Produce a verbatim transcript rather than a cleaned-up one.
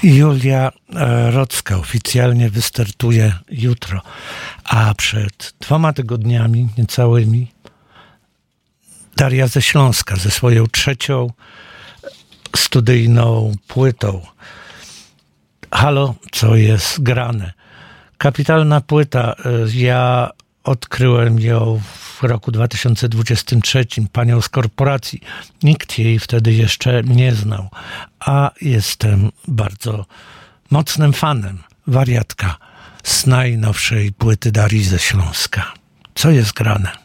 Julia Rocka oficjalnie wystartuje jutro, a przed dwoma tygodniami niecałymi Daria ze Śląska ze swoją trzecią studyjną płytą. Halo, co jest grane? Kapitalna płyta. Ja odkryłem ją w roku dwa tysiące dwudziestym trzecim, panią z korporacji. Nikt jej wtedy jeszcze nie znał, a jestem bardzo mocnym fanem Wariatka z najnowszej płyty Darii ze Śląska. Co jest grane?